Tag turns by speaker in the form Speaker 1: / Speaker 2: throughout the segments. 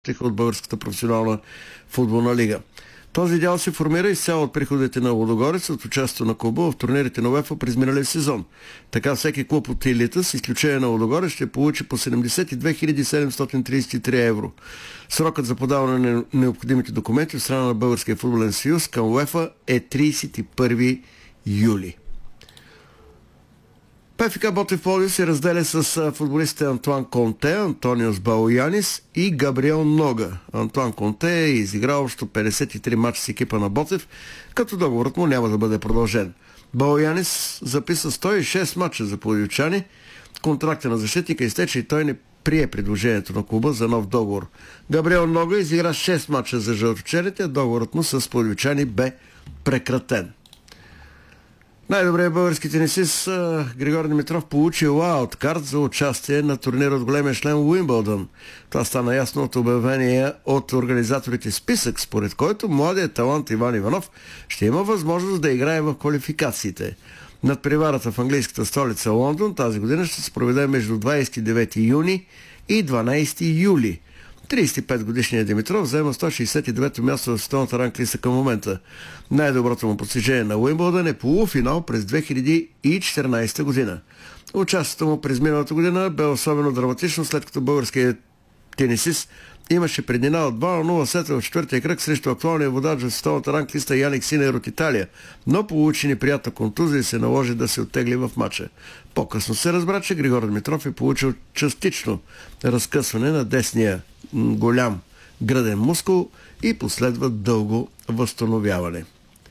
Speaker 1: от Българската професионална футболна лига. Този дял се формира изцяло от приходите на Лудогорец от участието на клуба в турнирите на УЕФА през миналия сезон. Така всеки клуб от елита, с изключение на Лудогорец, ще получи по 72 733 евро. Срокът за подаване на необходимите документи от страна на Българския футболен съюз към УЕФА е 31 юли. ПФК Ботев Пловдив се разделя с футболистите Антуан Конте, Антониос Баоянис и Габриел Нога. Антуан Конте е изиграл общо 53 мача с екипа на Ботев, като договорът му няма да бъде продължен. Баоянис записа 106 мача за пловдивчани. Контракта на защитника изтече и той не прие предложението на клуба за нов договор. Габриел Нога изигра 6 мача за жълточерите, а договорът му с пловдивчани бе прекратен. Най-добрият български тенисист Григор Димитров получи уайлдкарт за участие на турнира от големия шлем Уимбълдън. Това стана ясно от обявения от организаторите списък, според който младият талант Иван Иванов ще има възможност да играе в квалификациите. Надпреварата в английската столица Лондон тази година ще се проведе между 29 юни и 12 юли. 35-годишният Димитров заема 169-то място в световната ранглиста към момента. Най-доброто му постижение на Уимбълдън е полуфинал през 2014 година. Участието му през миналата година бе особено драматично, след като българският тенисист имаше преднина от 2-0 сета в четвъртия кръг срещу актуалния водач в световната ранглиста Яник Синер от Италия, но получи неприятна контузия и се наложи да се оттегли в матча. По-късно се разбра, че Григор Димитров е получил частично разкъсване на десния голям гръден мускул и последва дълго възстановяване.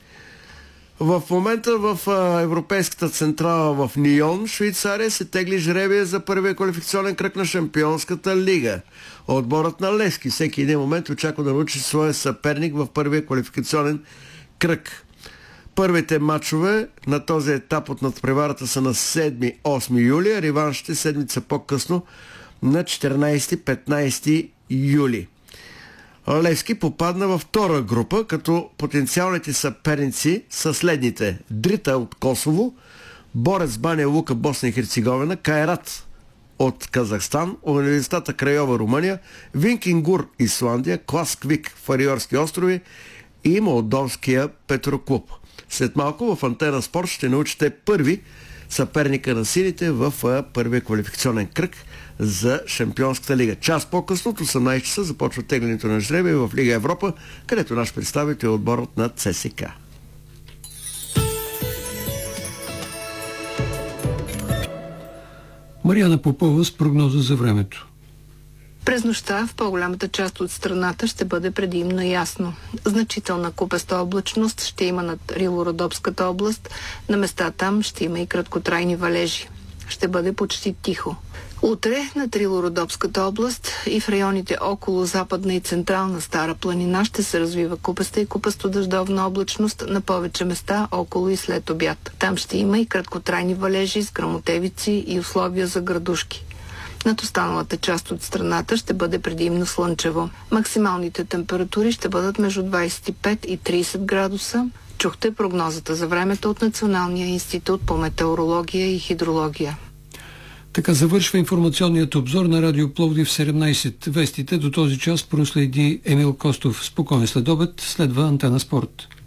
Speaker 1: В момента в Европейската централа в Нион, Швейцария, се тегли жребия за първия квалификационен кръг на Шампионската лига. Отборът на Левски всеки един момент очаква да научи своя съперник в първия квалификационен кръг. Първите матчове на този етап от надпреварата са на 7-8 юли, а реваншите седмица по-късно на 14-15 юли. Левски попадна във втора група, като потенциалните съперници са следните: Дрита от Косово, Борец Баня Лука Босна и Херцеговина, Кайрат от Казахстан, Университета Крайова Румъния, Винкингур Исландия, Класквик Фариорски острови и Молдовския Петроклуб. След малко в Антена Спорт ще научите първи съперника на силите в първия квалификационен кръг за Шампионската лига. Час по-късно от 18 часа започва теглянето на жребия в Лига Европа, където наш представител е отборът на ЦСК.
Speaker 2: Мариана Попова с прогноза за времето.
Speaker 3: През нощта в по-голямата част от страната ще бъде предимно ясно. Значителна купеста облачност ще има над Рило-Родопската област. На места там ще има и краткотрайни валежи. Ще бъде почти тихо. Утре на Рило-Родопската област и в районите около Западна и Централна Стара планина ще се развива купеста и купесто-дъждовна облачност на повече места около и след обяд. Там ще има и краткотрайни валежи с гръмотевици и условия за градушки. Над останалата част от страната ще бъде предимно слънчево. Максималните температури ще бъдат между 25 и 30 градуса. Чухте прогнозата за времето от Националния институт по метеорология и хидрология.
Speaker 2: Така завършва информационният обзор на Радио Пловдив 17. Вестите до този час проследи Емил Костов. Спокоен следобед, следва Антена Спорт.